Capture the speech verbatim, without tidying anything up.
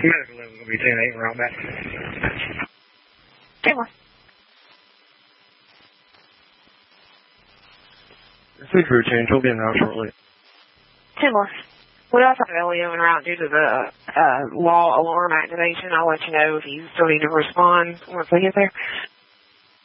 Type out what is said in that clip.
Medical eleven will be ten eight and route back. ten one. Six route change. We'll be in route shortly. ten one. We also have L E O en route due to the uh, law alarm activation. I'll let you know if you still need to respond once we get there.